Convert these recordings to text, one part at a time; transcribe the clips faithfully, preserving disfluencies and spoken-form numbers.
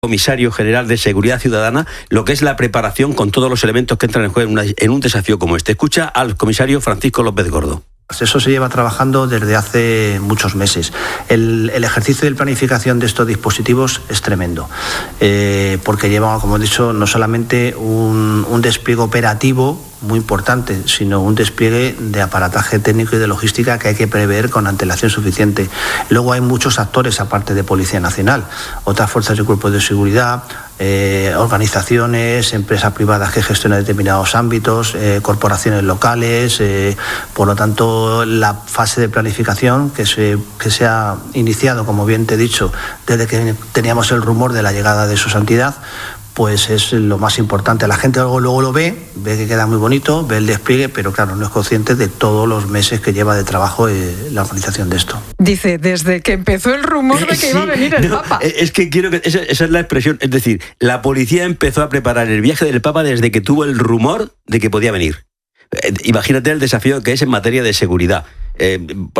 Comisario General de Seguridad Ciudadana, lo que es la preparación con todos los elementos que entran en juego en, una, en un desafío como este. Escucha al comisario Francisco López Gordo. Eso se lleva trabajando desde hace muchos meses. El, el ejercicio de planificación de estos dispositivos es tremendo, eh, porque lleva, como he dicho, no solamente un, un despliegue operativo muy importante, sino un despliegue de aparataje técnico y de logística que hay que prever con antelación suficiente. Luego hay muchos actores, aparte de Policía Nacional, otras fuerzas y cuerpos de seguridad, eh, organizaciones, empresas privadas que gestionan determinados ámbitos, eh, corporaciones locales. Eh, por lo tanto, la fase de planificación que se, que se ha iniciado, como bien te he dicho, desde que teníamos el rumor de la llegada de su santidad, pues es lo más importante. La gente luego, luego lo ve, ve que queda muy bonito, ve el despliegue, pero claro, no es consciente de todos los meses que lleva de trabajo eh, la organización de esto. Dice, desde que empezó el rumor de que sí, iba a venir el no, Papa. Es que quiero que... Esa, esa es la expresión. Es decir, la policía empezó a preparar el viaje del Papa desde que tuvo el rumor de que podía venir. Eh, imagínate el desafío que es en materia de seguridad. Eh,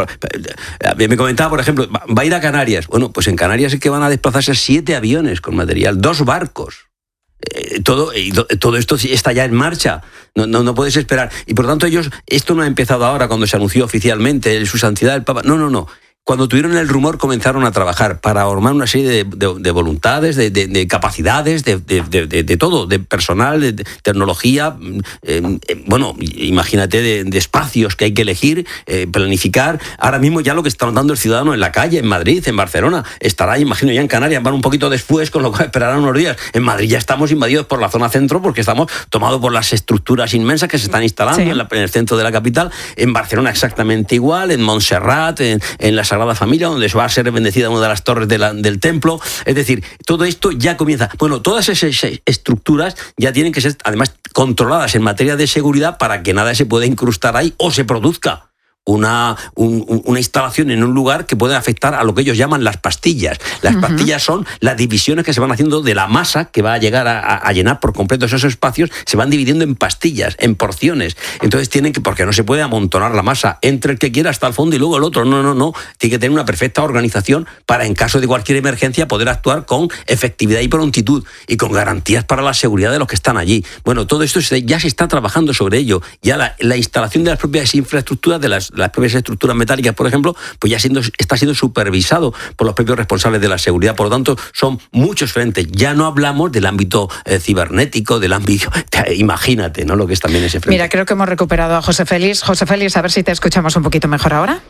me comentaba, por ejemplo, va a ir a Canarias. Bueno, pues en Canarias es que van a desplazarse siete aviones con material, dos barcos. Eh, todo, eh, todo esto está ya en marcha, no, no, no puedes esperar. Y por tanto ellos, esto no ha empezado ahora cuando se anunció oficialmente su santidad el Papa, no, no, no. Cuando tuvieron el rumor comenzaron a trabajar para armar una serie de, de, de voluntades, de, de, de capacidades, de, de, de, de todo, de personal, de, de tecnología, eh, eh, bueno, imagínate de, de espacios que hay que elegir, eh, planificar. Ahora mismo ya lo que está dando el ciudadano en la calle, en Madrid, en Barcelona, estará, imagino, ya en Canarias, van un poquito después, con lo cual esperarán unos días. En Madrid ya estamos invadidos por la zona centro porque estamos tomados por las estructuras inmensas que se están instalando sí. en, la, en el centro de la capital. En Barcelona exactamente igual, en Montserrat, en, en las Sagrada Familia, donde se va a ser bendecida una de las torres de la, del templo. Es decir, todo esto ya comienza. Bueno, todas esas estructuras ya tienen que ser, además, controladas en materia de seguridad para que nada se pueda incrustar ahí o se produzca Una, un, una instalación en un lugar que puede afectar a lo que ellos llaman las pastillas. Las uh-huh. pastillas son las divisiones que se van haciendo de la masa que va a llegar a, a llenar por completo esos espacios, se van dividiendo en pastillas, en porciones. Entonces tienen que, porque no se puede amontonar la masa entre el que quiera hasta el fondo y luego el otro. No, no, no. Tiene que tener una perfecta organización para, en caso de cualquier emergencia, poder actuar con efectividad y prontitud y con garantías para la seguridad de los que están allí. Bueno, todo esto ya se está trabajando sobre ello. Ya la, la instalación de las propias infraestructuras de las las propias estructuras metálicas, por ejemplo, pues ya siendo, está siendo supervisado por los propios responsables de la seguridad. Por lo tanto, son muchos frentes. Ya no hablamos del ámbito eh, cibernético, del ámbito... Imagínate, ¿no?, lo que es también ese frente. Mira, creo que hemos recuperado a José Félix. José Félix, a ver si te escuchamos un poquito mejor ahora.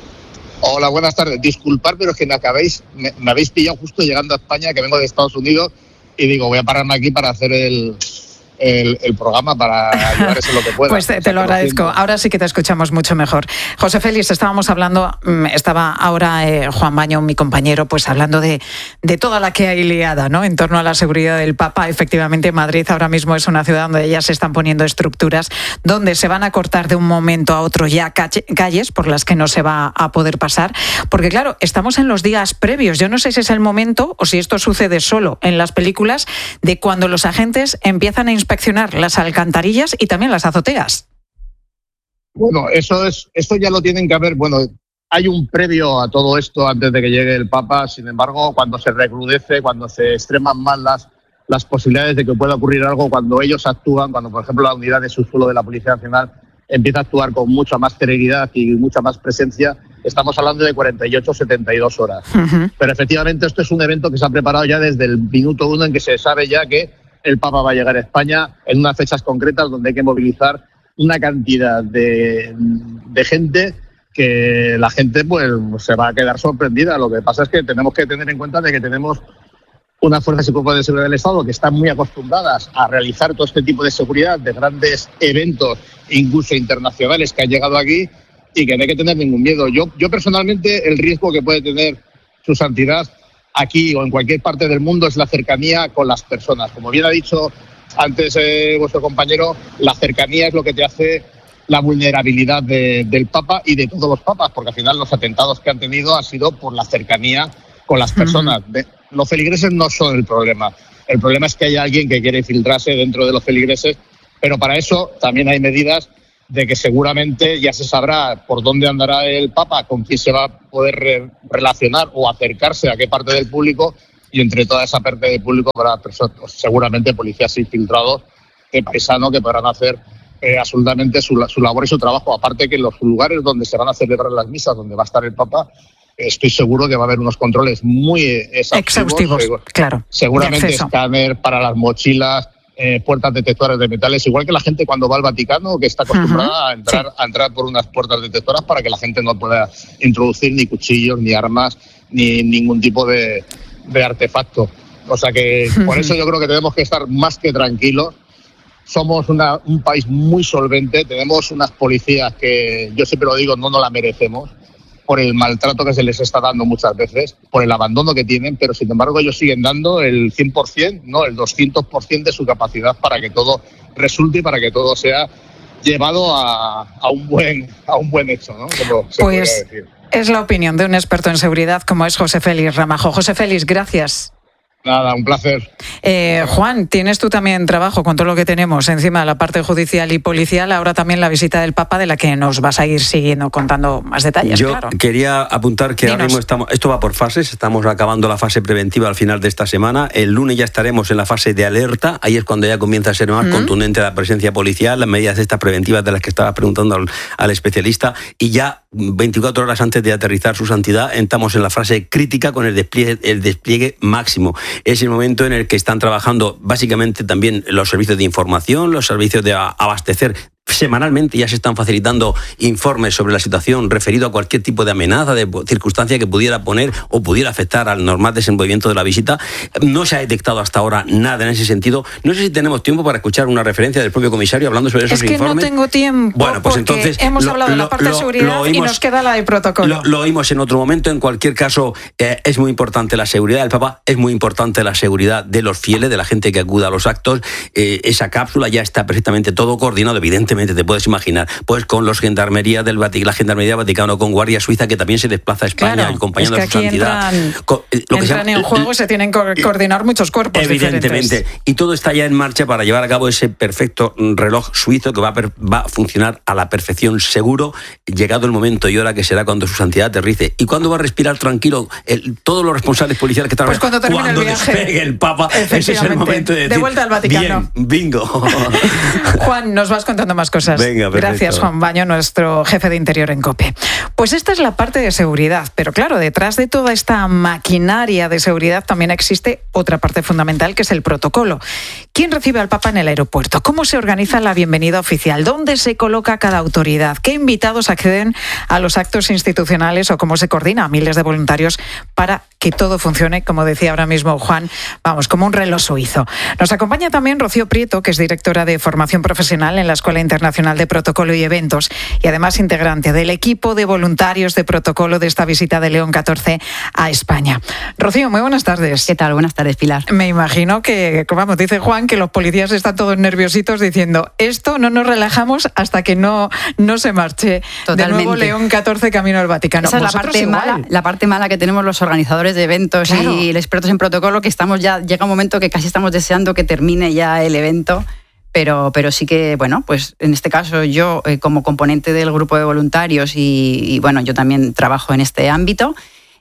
Hola, buenas tardes. Disculpad, pero es que me acabéis, me, me habéis pillado justo llegando a España, que vengo de Estados Unidos, y digo, voy a pararme aquí para hacer el... El, el programa para ayudaros en lo que pueda. Pues te, te lo agradezco. Ahora sí que te escuchamos mucho mejor. José Félix, estábamos hablando, estaba ahora eh, Juan Baño, mi compañero, pues hablando de, de toda la que hay liada, ¿no?, en torno a la seguridad del Papa. Efectivamente, Madrid ahora mismo es una ciudad donde ya se están poniendo estructuras, donde se van a cortar de un momento a otro ya calle, calles por las que no se va a poder pasar. Porque claro, estamos en los días previos. Yo no sé si es el momento o si esto sucede solo en las películas de cuando los agentes empiezan a inspeccionar las alcantarillas y también las azoteas. Bueno, eso es, esto ya lo tienen que haber. Bueno, hay un previo a todo esto antes de que llegue el Papa. Sin embargo, cuando se recrudece, cuando se extreman más las, las posibilidades de que pueda ocurrir algo, cuando ellos actúan, cuando por ejemplo la unidad de subsuelo de la Policía Nacional empieza a actuar con mucha más celeridad y mucha más presencia, estamos hablando de cuarenta y ocho, setenta y dos horas. Uh-huh. Pero efectivamente esto es un evento que se ha preparado ya desde el minuto uno, en que se sabe ya que el Papa va a llegar a España en unas fechas concretas donde hay que movilizar una cantidad de, de gente que la gente pues se va a quedar sorprendida. Lo que pasa es que tenemos que tener en cuenta de que tenemos unas fuerzas y cuerpos de seguridad del Estado que están muy acostumbradas a realizar todo este tipo de seguridad de grandes eventos, incluso internacionales, que han llegado aquí, y que no hay que tener ningún miedo. Yo, yo personalmente, el riesgo que puede tener su santidad aquí o en cualquier parte del mundo es la cercanía con las personas. Como bien ha dicho antes eh, vuestro compañero, la cercanía es lo que te hace la vulnerabilidad de, del Papa y de todos los papas, porque al final los atentados que han tenido han sido por la cercanía con las personas. De, los feligreses no son el problema. El problema es que hay alguien que quiere infiltrarse dentro de los feligreses, pero para eso también hay medidas de que seguramente ya se sabrá por dónde andará el Papa, con quién se va a poder re- relacionar o acercarse a qué parte del público, y entre toda esa parte de público habrá personas, pues, seguramente policías infiltrados de paisano que podrán hacer eh, absolutamente su, su labor y su trabajo. Aparte que en los lugares donde se van a celebrar las misas, donde va a estar el Papa, estoy seguro que va a haber unos controles muy exhaustivos. Exhaustivos, seguro, claro. Seguramente escáner para las mochilas, eh, puertas detectoras de metales, igual que la gente cuando va al Vaticano, que está acostumbrada uh-huh. a, entrar, sí. a entrar por unas puertas detectoras para que la gente no pueda introducir ni cuchillos, ni armas, ni ningún tipo de, de artefacto. O sea que uh-huh. por eso yo creo que tenemos que estar más que tranquilos. Somos una, un país muy solvente, tenemos unas policías que, yo siempre lo digo, no nos la merecemos, por el maltrato que se les está dando muchas veces, por el abandono que tienen, pero sin embargo ellos siguen dando el cien por ciento, no, el doscientos por ciento de su capacidad para que todo resulte y para que todo sea llevado a, a, un, buen, a un buen hecho, ¿no? Como se pues podría decir. Es la opinión de un experto en seguridad como es José Félix Ramajo. José Félix, gracias. Nada, un placer. Eh, Juan, tienes tú también trabajo con todo lo que tenemos encima de la parte judicial y policial, ahora también la visita del Papa, de la que nos vas a ir siguiendo contando más detalles. Yo claro. quería apuntar que Dinos. ahora mismo estamos, esto va por fases, estamos acabando la fase preventiva al final de esta semana, el lunes ya estaremos en la fase de alerta, ahí es cuando ya comienza a ser más mm. contundente la presencia policial, las medidas estas preventivas de las que estaba preguntando al, al especialista, y ya veinticuatro horas antes de aterrizar su santidad estamos en la fase crítica con el despliegue, el despliegue máximo. Es el momento en el que están trabajando básicamente también los servicios de información, los servicios de abastecer. Semanalmente ya se están facilitando informes sobre la situación referido a cualquier tipo de amenaza, de circunstancia que pudiera poner o pudiera afectar al normal desenvolvimiento de la visita. No se ha detectado hasta ahora nada en ese sentido. No sé si tenemos tiempo para escuchar una referencia del propio comisario hablando sobre esos informes. Es que informes. No tengo tiempo. Bueno, pues entonces hemos lo, hablado de la parte lo, de seguridad oímos, y nos queda la de protocolo. Lo, lo oímos en otro momento. En cualquier caso, eh, es muy importante la seguridad del Papa, es muy importante la seguridad de los fieles, de la gente que acuda a los actos. Eh, esa cápsula ya está perfectamente todo coordinado, evidentemente. Te puedes imaginar, pues con los gendarmería del Vaticano, la gendarmería del Vaticano, con Guardia Suiza, que también se desplaza a España, claro, acompañando es que a su santidad. Entran, con, lo que entran se, en juego y se tienen que coordinar muchos cuerpos evidentemente, diferentes. Y todo está ya en marcha para llevar a cabo ese perfecto reloj suizo que va a, per, va a funcionar a la perfección, seguro, llegado el momento y hora que será cuando su santidad aterrice. ¿Y cuándo va a respirar tranquilo el, todos los responsables policiales que trabajan? Pues cuando termine cuando el viaje. Despegue el Papa, ese es el momento de decir, de vuelta al Vaticano. Bien, bingo. Juan, nos vas contando más cosas. Venga, gracias, Juan Baño, nuestro jefe de Interior en COPE. Pues esta es la parte de seguridad, pero claro, detrás de toda esta maquinaria de seguridad también existe otra parte fundamental, que es el protocolo. ¿Quién recibe al Papa en el aeropuerto? ¿Cómo se organiza la bienvenida oficial? ¿Dónde se coloca cada autoridad? ¿Qué invitados acceden a los actos institucionales o cómo se coordina a miles de voluntarios para que todo funcione, como decía ahora mismo Juan, vamos, como un reloj suizo? Nos acompaña también Rocío Prieto, que es directora de formación profesional en la Escuela Internacional de Protocolo y Eventos y además integrante del equipo de voluntarios de protocolo de esta visita de León catorce a España. Rocío, muy buenas tardes. ¿Qué tal? Buenas tardes, Pilar. Me imagino que, como dice Juan, que los policías están todos nerviositos diciendo esto no nos relajamos hasta que no, no se marche. Totalmente. De nuevo León catorce camino al Vaticano. Esa es la parte, mala, la parte mala que tenemos los organizadores de eventos, claro, y los expertos en protocolo, que estamos ya, llega un momento que casi estamos deseando que termine ya el evento. Pero, pero sí que, bueno, pues en este caso yo eh, como componente del grupo de voluntarios y, y bueno, yo también trabajo en este ámbito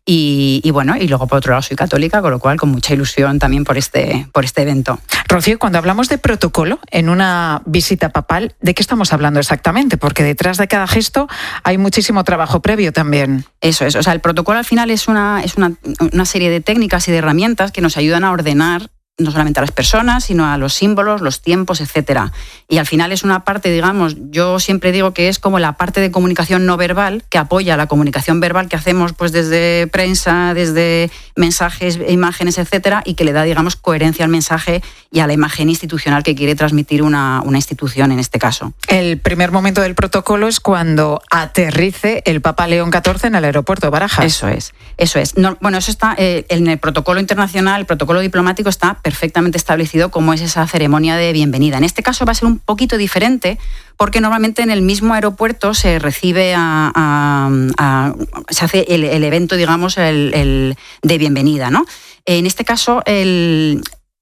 y, y bueno, y luego por otro lado soy católica, con lo cual con mucha ilusión también por este, por este evento. Rocío, cuando hablamos de protocolo en una visita papal, ¿de qué estamos hablando exactamente? Porque detrás de cada gesto hay muchísimo trabajo previo también. Eso es, o sea, el protocolo al final es una, es una, una serie de técnicas y de herramientas que nos ayudan a ordenar no solamente a las personas, sino a los símbolos, los tiempos, etcétera. Y al final es una parte, digamos, yo siempre digo que es como la parte de comunicación no verbal que apoya la comunicación verbal que hacemos pues desde prensa, desde mensajes, imágenes, etcétera, y que le da, digamos, coherencia al mensaje y a la imagen institucional que quiere transmitir una, una institución en este caso. El primer momento del protocolo es cuando aterrice el Papa León catorce en el aeropuerto de Barajas. Eso es, eso es. No, bueno, eso está eh, en el protocolo internacional, el protocolo diplomático está perfectamente establecido cómo es esa ceremonia de bienvenida. En este caso va a ser un poquito diferente porque normalmente en el mismo aeropuerto se recibe a, a, a se hace el, el evento, digamos, el, el de bienvenida, ¿no? En este caso el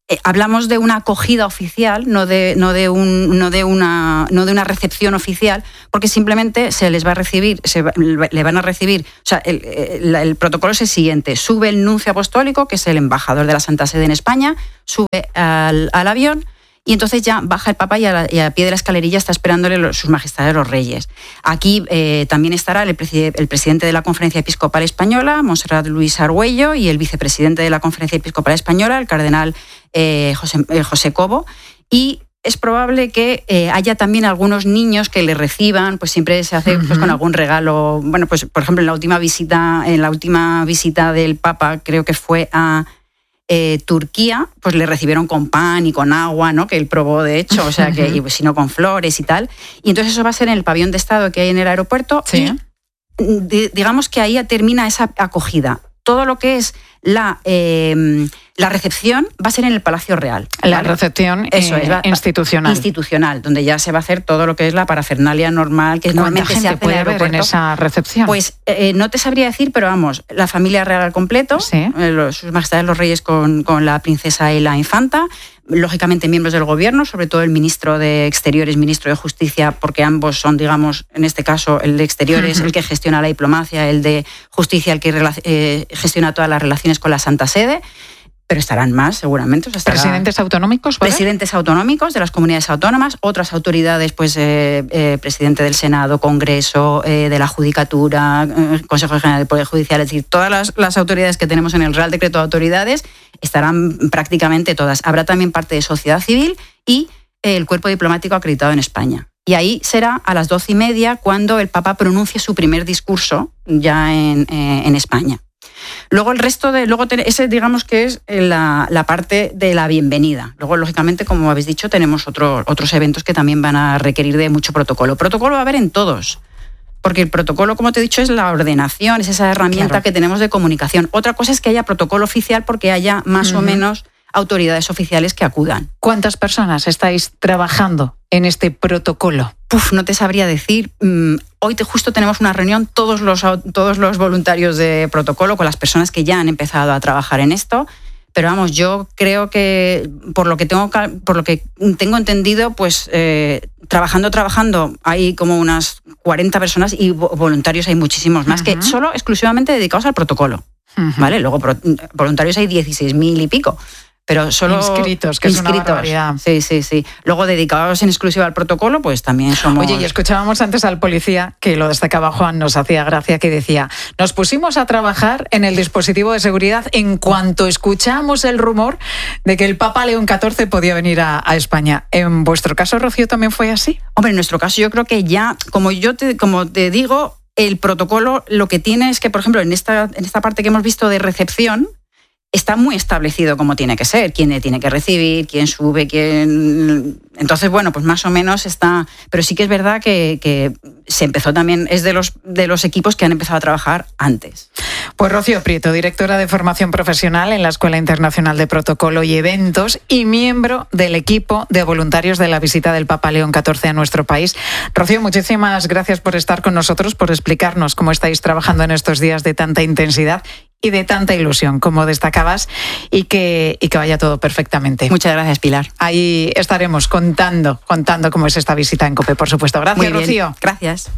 Eh, hablamos de una acogida oficial, no de, no, de un, no, de una, no de una recepción oficial, porque simplemente se les va a recibir, se va, le van a recibir, o sea, el, el, el protocolo es el siguiente: sube el nuncio apostólico, que es el embajador de la Santa Sede en España, sube al, al avión, y entonces ya baja el Papa y a, la, y a pie de la escalerilla está esperándole los, sus majestades los reyes. Aquí eh, también estará el, preside, el presidente de la Conferencia Episcopal Española, Monserrat Luis Argüello, y el vicepresidente de la Conferencia Episcopal Española, el cardenal eh, José, eh, José Cobo. Y es probable que eh, haya también algunos niños que le reciban, pues siempre se hace pues, con algún regalo. Bueno, pues por ejemplo, en la última visita, en la última visita del Papa, creo que fue a Eh, Turquía, pues le recibieron con pan y con agua, ¿no? Que él probó, de hecho, o sea, que y, pues, sino con flores y tal. Y entonces eso va a ser en el pabellón de Estado que hay en el aeropuerto. Sí. Y de, digamos que ahí termina esa acogida. Todo lo que es la, eh, la recepción va a ser en el Palacio Real. La ¿vale? recepción Eso eh, es, va, institucional. Institucional, donde ya se va a hacer todo lo que es la parafernalia normal, que normalmente se hace puede en el haber en esa recepción? Pues eh, no te sabría decir, pero vamos, la familia real al completo, sí. eh, los, sus majestades los reyes con, con la princesa y la infanta, lógicamente miembros del gobierno, sobre todo el ministro de Exteriores, ministro de Justicia, porque ambos son, digamos, en este caso, el de Exteriores, uh-huh. el que gestiona la diplomacia, el de Justicia, el que eh, gestiona todas las relaciones con la Santa Sede. Pero estarán más, seguramente. O sea, estará ¿Presidentes autonómicos? ¿vale? Presidentes autonómicos de las comunidades autónomas, otras autoridades, pues eh, eh, presidente del Senado, Congreso, eh, de la Judicatura, eh, Consejo General del Poder Judicial, es decir, todas las, las autoridades que tenemos en el Real Decreto de Autoridades estarán prácticamente todas. Habrá también parte de sociedad civil y eh, el cuerpo diplomático acreditado en España. Y ahí será a las doce y media cuando el Papa pronuncie su primer discurso ya en, eh, en España. Luego el resto de, luego ese digamos que es la, la parte de la bienvenida. Luego, lógicamente, como habéis dicho, tenemos otro, otros eventos que también van a requerir de mucho protocolo. Protocolo va a haber en todos, porque el protocolo, como te he dicho, es la ordenación, es esa herramienta claro. que tenemos de comunicación. Otra cosa es que haya protocolo oficial porque haya más uh-huh. o menos autoridades oficiales que acudan. ¿Cuántas personas estáis trabajando en este protocolo? Puf, no te sabría decir. Hoy te, justo tenemos una reunión, todos los, todos los voluntarios de protocolo, con las personas que ya han empezado a trabajar en esto. Pero vamos, yo creo que por lo que tengo, por lo que tengo entendido, pues eh, trabajando, trabajando, hay como unas cuarenta personas y voluntarios hay muchísimos más, uh-huh. que solo exclusivamente dedicados al protocolo. Uh-huh. ¿Vale? Luego voluntarios hay dieciséis mil y pico. Pero solo inscritos, que inscritos. Es una barbaridad. Sí, sí, sí. Luego, dedicados en exclusiva al protocolo, pues también somos... Oye, y escuchábamos antes al policía, que lo destacaba Juan, nos hacía gracia, que decía, nos pusimos a trabajar en el dispositivo de seguridad en cuanto escuchamos el rumor de que el Papa León catorce podía venir a, a España. ¿En vuestro caso, Rocío, también fue así? Hombre, en nuestro caso yo creo que ya, como yo te, como te digo, el protocolo lo que tiene es que, por ejemplo, en esta, en esta parte que hemos visto de recepción, está muy establecido cómo tiene que ser, quién le tiene que recibir, quién sube, quién... Entonces, bueno, pues más o menos está... Pero sí que es verdad que, que se empezó también, es de los, de los equipos que han empezado a trabajar antes. Pues Rocío Prieto, directora de formación profesional en la Escuela Internacional de Protocolo y Eventos y miembro del equipo de voluntarios de la visita del Papa León catorce a nuestro país. Rocío, muchísimas gracias por estar con nosotros, por explicarnos cómo estáis trabajando en estos días de tanta intensidad y de tanta ilusión, como destacabas, y que, y que vaya todo perfectamente. Muchas gracias, Pilar. Ahí estaremos contando, contando cómo es esta visita en COPE, por supuesto. Gracias, Muy bien. Rocío. Gracias.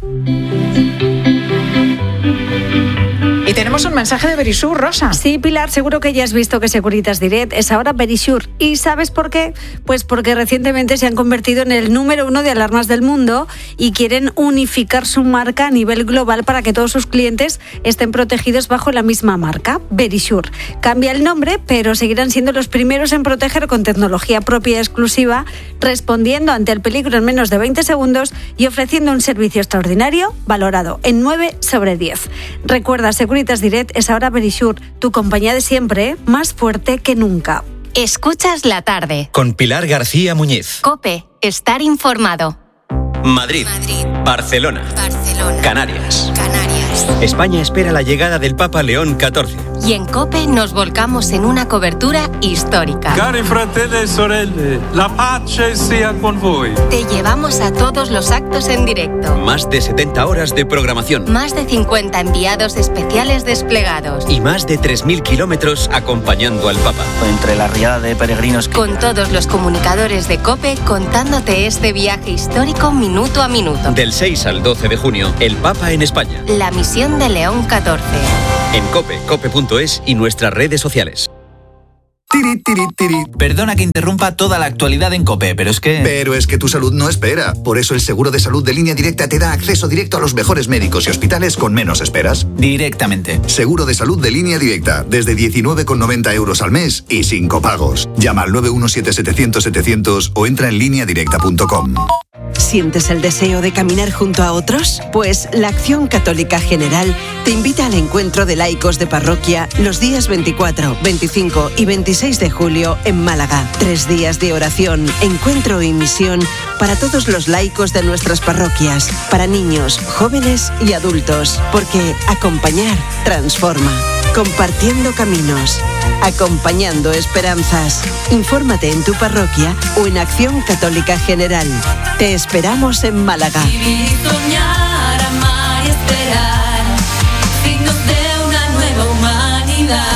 Y tenemos un mensaje de Verisur, Rosa. Sí, Pilar, seguro que ya has visto que Securitas Direct es ahora Verisur. ¿Y sabes por qué? Pues porque recientemente se han convertido en el número uno de alarmas del mundo y quieren unificar su marca a nivel global para que todos sus clientes estén protegidos bajo la misma marca, Verisur. Cambia el nombre, pero seguirán siendo los primeros en proteger con tecnología propia y exclusiva, respondiendo ante el peligro en menos de veinte segundos y ofreciendo un servicio extraordinario valorado en nueve sobre diez. Recuerda, Securitas Direct es ahora Verisur, tu compañía de siempre, más fuerte que nunca. Escuchas la tarde. Con Pilar García Muñiz. COPE, estar informado. Madrid. Madrid. Barcelona. Barcelona. Canarias. Canarias. España espera la llegada del Papa León catorce. Y en COPE nos volcamos en una cobertura histórica. Cari fratelli e sorelle, la pace sia con voi. Te llevamos a todos los actos en directo. Más de setenta horas de programación. Más de cincuenta enviados especiales desplegados. Y más de tres mil kilómetros acompañando al Papa. Entre la riada de peregrinos que... Con todos los comunicadores de COPE contándote este viaje histórico minuto a minuto. Del seis al doce de junio, el Papa en España. La misión de León catorce. En COPE, cope punto es y nuestras redes sociales. Tiri, tiri, tiri. Perdona que interrumpa toda la actualidad en COPE, pero es que... Pero es que tu salud no espera. Por eso el seguro de salud de Línea Directa te da acceso directo a los mejores médicos y hospitales con menos esperas. Directamente. Seguro de salud de Línea Directa, desde diecinueve con noventa euros al mes y sin copagos. Llama al nueve uno siete setecientos setecientos o entra en línea directa punto com. ¿Sientes el deseo de caminar junto a otros? Pues la Acción Católica General te invita al encuentro de laicos de parroquia los días veinticuatro, veinticinco y veintiséis de julio en Málaga. Tres días de oración, encuentro y misión para todos los laicos de nuestras parroquias, para niños, jóvenes y adultos, porque acompañar transforma. Compartiendo caminos, acompañando esperanzas. Infórmate en tu parroquia o en Acción Católica General. Te esperamos en Málaga. Vivir, soñar, amar y esperar, signos de una nueva humanidad.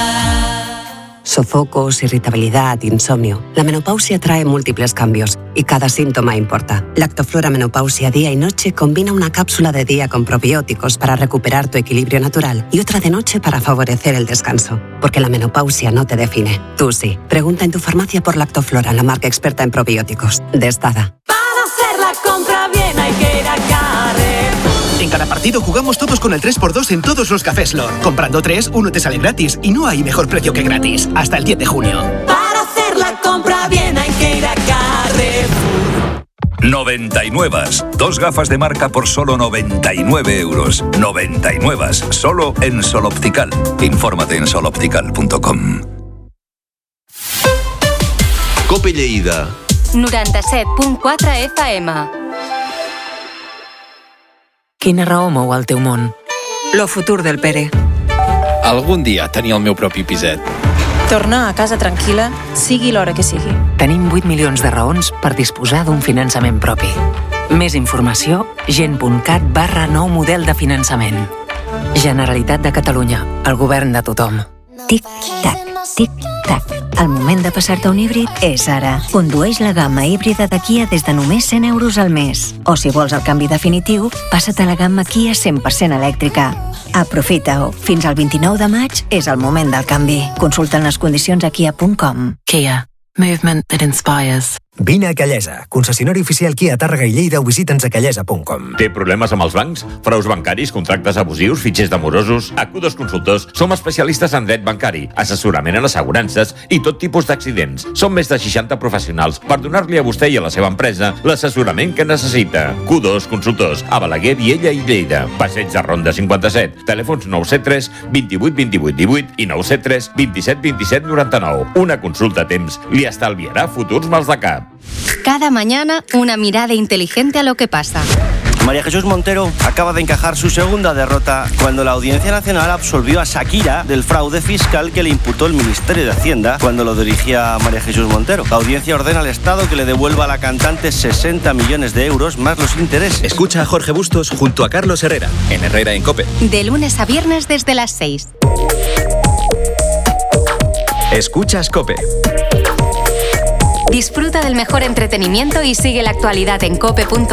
Sofocos, irritabilidad, insomnio. La menopausia trae múltiples cambios y cada síntoma importa. Lactoflora Menopausia Día y Noche combina una cápsula de día con probióticos para recuperar tu equilibrio natural y otra de noche para favorecer el descanso. Porque la menopausia no te define. Tú sí. Pregunta en tu farmacia por Lactoflora, la marca experta en probióticos. Destada. Para hacer la compra bien hay que ir a Carrefour. En cada partido jugamos todos con el tres por dos en todos los cafés Lor. Comprando tres, uno te sale gratis y no hay mejor precio que gratis. Hasta el diez de junio. Para hacer la compra bien hay que ir a Carrefour. noventa y nueve. Dos gafas de marca por solo noventa y nueve euros. noventa y nueve. Solo en Sol Optical. Infórmate en sol optical punto com. Cope Lleida. noranta-set punt quatre F M. Quina raó mou el teu món? Lo futur del Pere. Algun dia tenir el meu propi piset. Tornar a casa tranquil·la, sigui l'hora que sigui. Tenim vuit milions de raons per disposar d'un finançament propi. Més informació, gent.cat barra nou model de finançament. Generalitat de Catalunya, el govern de tothom. Tic-tac, tic-tac. El moment de passar-te un híbrid és ara. Condueix la gamma híbrida de Kia des de només cent euros al mes. O si vols el canvi definitiu, passa't a la gamma Kia cent per cent elèctrica. Aprofita-ho. Fins al vint-i-nou de maig és el moment del canvi. Consulta les condicions a kia punt com. Kia. Movement that inspires. Vine a Callesa, concessionari oficial Kia a Tàrrega i Lleida, o visita'ns a callesa punt com. Té problemes amb els bancs? Fraus bancaris, contractes abusius, fitxers demorosos? A Q dos Consultors som especialistes en dret bancari, assessorament en assegurances i tot tipus d'accidents. Som més de seixanta professionals per donar-li a vostè i a la seva empresa l'assessorament que necessita. Q dos Consultors, a Balaguer, Viella i Lleida. Passeig de Ronda cinquanta-set. Telèfons nou set tres, vint-i-vuit, vint-i-vuit, divuit i nou set tres, vint-i-set, vint-i-set, noranta-nou. Una consulta a temps li estalviarà futurs mals de cap. Cada mañana, una mirada inteligente a lo que pasa. María Jesús Montero acaba de encajar su segunda derrota cuando la Audiencia Nacional absolvió a Shakira del fraude fiscal que le imputó el Ministerio de Hacienda cuando lo dirigía María Jesús Montero. La audiencia ordena al Estado que le devuelva a la cantante sesenta millones de euros más los intereses. Escucha a Jorge Bustos junto a Carlos Herrera, en Herrera en COPE. De lunes a viernes desde las seis. Escuchas COPE. Disfruta del mejor entretenimiento y sigue la actualidad en cope punto